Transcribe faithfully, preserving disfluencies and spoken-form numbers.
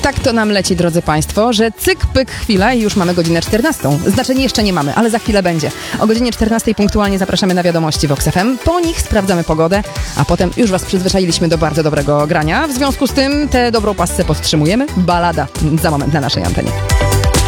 Tak to nam leci, drodzy Państwo, że cyk, pyk, chwila i już mamy godzinę czternastą. Znaczenie jeszcze nie mamy, ale za chwilę będzie. O godzinie czternastej punktualnie zapraszamy na wiadomości Vox F M. Po nich sprawdzamy pogodę, a potem już Was przyzwyczailiśmy do bardzo dobrego grania. W związku z tym tę dobrą passę podtrzymujemy. Balada za moment na naszej antenie.